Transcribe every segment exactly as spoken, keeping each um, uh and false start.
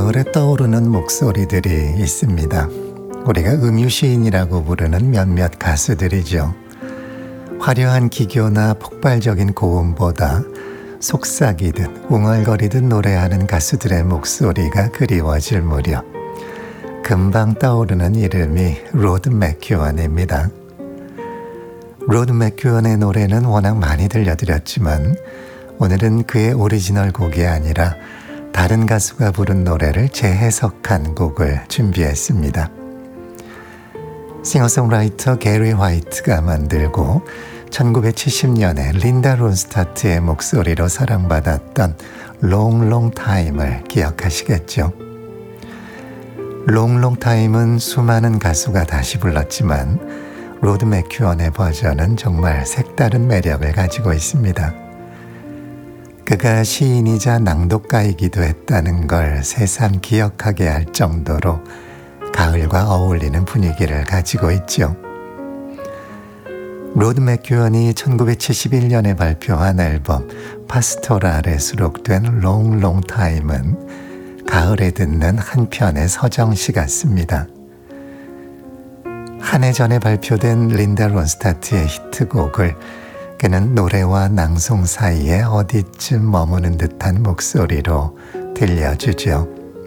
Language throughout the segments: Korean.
가을에 떠오르는 목소리들이 있습니다. 우리가 음유시인이라고 부르는 몇몇 가수들이죠. 화려한 기교나 폭발적인 고음보다 속삭이듯 웅얼거리듯 노래하는 가수들의 목소리가 그리워질 무렵 금방 떠오르는 이름이 로드 맥큐언입니다. 로드 맥큐언의 노래는 워낙 많이 들려드렸지만 오늘은 그의 오리지널 곡이 아니라 다른 가수가 부른 노래를 재해석한 곡을 준비했습니다. 싱어송라이터 게리 화이트가 만들고 천구백칠십 년에 린다 론스타트의 목소리로 사랑받았던 Long Long Time을 기억하시겠죠? Long Long Time은 수많은 가수가 다시 불렀지만 로드 맥큐언의 버전은 정말 색다른 매력을 가지고 있습니다. 그가 시인이자 낭독가이기도 했다는 걸 새삼 기억하게 할 정도로 가을과 어울리는 분위기를 가지고 있죠. 로드 맥큐언이 천구백칠십일 년에 발표한 앨범 파스토랄에 수록된 Long Long Time은 가을에 듣는 한 편의 서정시 같습니다. 한 해 전에 발표된 린다 론스타트의 히트곡을 그는 노래와 낭송 사이에 어디쯤 머무는 듯한 목소리로 들려주죠.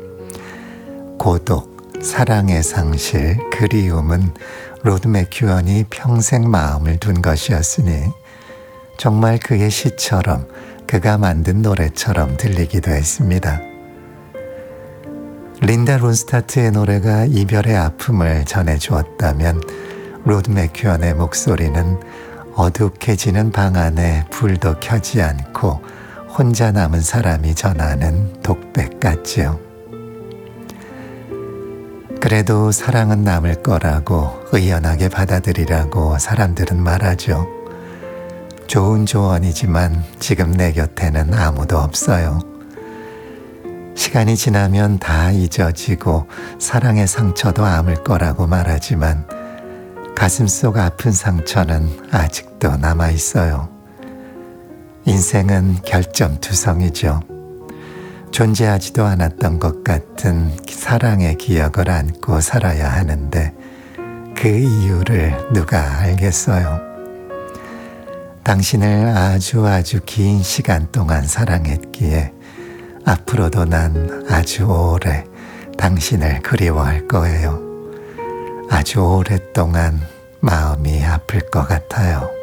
고독, 사랑의 상실, 그리움은 로드 맥큐언이 평생 마음을 둔 것이었으니 정말 그의 시처럼 그가 만든 노래처럼 들리기도 했습니다. 린다 론스타트의 노래가 이별의 아픔을 전해주었다면 로드 맥큐언의 목소리는 어둑해지는 방 안에 불도 켜지 않고 혼자 남은 사람이 전하는 독백 같지요. 그래도 사랑은 남을 거라고 의연하게 받아들이라고 사람들은 말하죠. 좋은 조언이지만 지금 내 곁에는 아무도 없어요. 시간이 지나면 다 잊어지고 사랑의 상처도 아물 거라고 말하지만 가슴속 아픈 상처는 아직도 남아있어요. 인생은 결점투성이죠. 존재하지도 않았던 것 같은 사랑의 기억을 안고 살아야 하는데 그 이유를 누가 알겠어요. 당신을 아주 아주 긴 시간 동안 사랑했기에 앞으로도 난 아주 오래 당신을 그리워할 거예요. 아주 오랫동안 마음이 아플 것 같아요.